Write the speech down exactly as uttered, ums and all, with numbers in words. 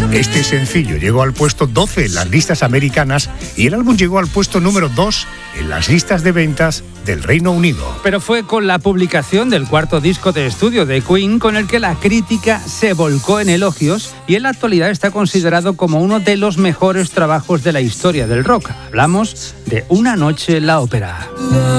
Este sencillo llegó al puesto doce en las listas americanas y el álbum llegó al puesto número dos en las listas de ventas del Reino Unido. Pero fue con la publicación del cuarto disco de estudio de Queen con el que la crítica se volcó en elogios y en la actualidad está considerado como uno de los mejores trabajos de la historia del rock. Hablamos de Una noche en la ópera.